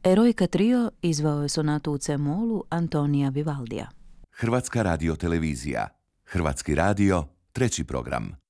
Eroika trio izvao je sonatu u C-molu Antonija Vivaldija. Hrvatska radiotelevizija. Hrvatski radio, 3. program.